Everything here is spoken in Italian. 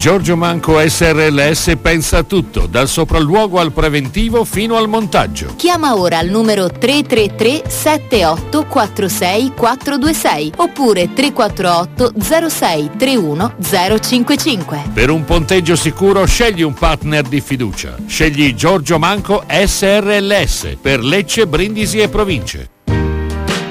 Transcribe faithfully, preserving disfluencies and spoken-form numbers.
Giorgio Manco S R L S pensa a tutto, dal sopralluogo al preventivo fino al montaggio. Chiama ora al numero tre tre tre sette otto quattro sei quattro due sei oppure tre quattro otto zero sei tre uno zero cinque cinque. Per un ponteggio sicuro scegli un partner di fiducia. Scegli Giorgio Manco S R L S per Lecce, Brindisi e province.